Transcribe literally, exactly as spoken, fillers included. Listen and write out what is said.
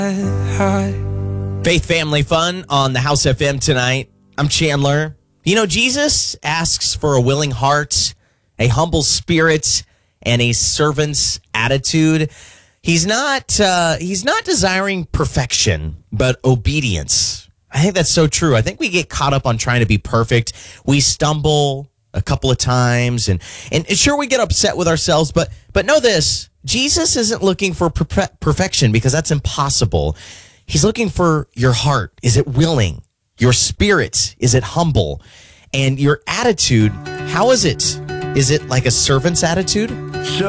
Faith Family Fun on the House F M tonight. I'm Chandler. You know, Jesus asks for a willing heart, a humble spirit, and a servant's attitude. He's not uh, he's not desiring perfection, but obedience. I think that's so true. I think we get caught up on trying to be perfect. We stumble a couple of times, and and sure, we get upset with ourselves, but but know this, Jesus isn't looking for per- perfection because that's impossible. He's looking for your heart. Is it willing? Your spirit, is it humble? And your attitude, how is it? Is it like a servant's attitude?